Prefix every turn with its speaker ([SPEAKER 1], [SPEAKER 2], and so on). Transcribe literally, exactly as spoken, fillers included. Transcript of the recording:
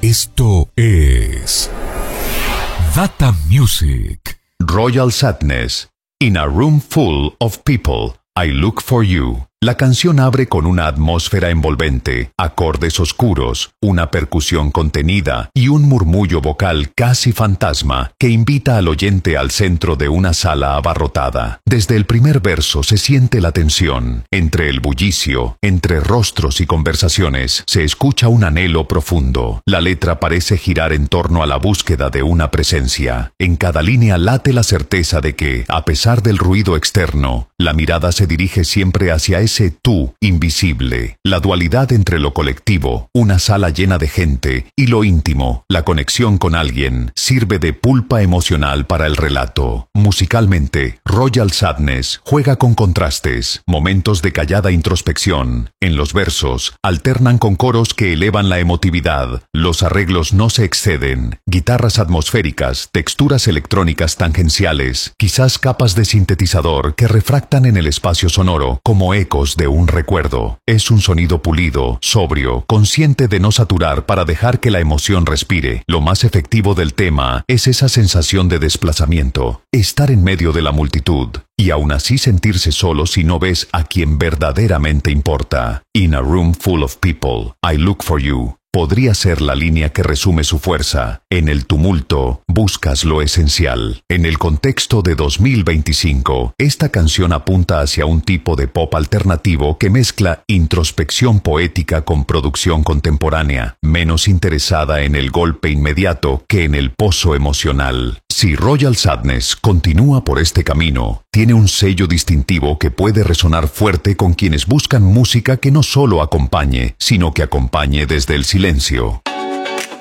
[SPEAKER 1] Esto es Data Music.
[SPEAKER 2] Royal Sadness. In a room full of people, I look for you. La canción abre con una atmósfera envolvente, acordes oscuros, una percusión contenida y un murmullo vocal casi fantasma que invita al oyente al centro de una sala abarrotada. Desde el primer verso se siente la tensión. Entre el bullicio, entre rostros y conversaciones, se escucha un anhelo profundo. La letra parece girar en torno a la búsqueda de una presencia. En cada línea late la certeza de que, a pesar del ruido externo, la mirada se dirige siempre hacia ese tú invisible. La dualidad entre lo colectivo, una sala llena de gente, y lo íntimo, la conexión con alguien, sirve de pulpa emocional para el relato. Musicalmente, Royal Sadness juega con contrastes, momentos de callada introspección. En los versos, alternan con coros que elevan la emotividad. Los arreglos no se exceden. Guitarras atmosféricas, texturas electrónicas tangenciales, quizás capas de sintetizador que refractan en el espacio sonoro como ecos de un recuerdo. Es un sonido pulido, sobrio, consciente de no saturar para dejar que la emoción respire. Lo más efectivo del tema es esa sensación de desplazamiento, estar en medio de la multitud, y aún así sentirse solo si no ves a quien verdaderamente importa. In a room full of people, I look for you. Podría ser la línea que resume su fuerza. En el tumulto, buscas lo esencial. En el contexto de dos mil veinticinco, esta canción apunta hacia un tipo de pop alternativo que mezcla introspección poética con producción contemporánea, menos interesada en el golpe inmediato que en el pozo emocional. Si Royal Sadness continúa por este camino, tiene un sello distintivo que puede resonar fuerte con quienes buscan música que no solo acompañe, sino que acompañe desde el silencio.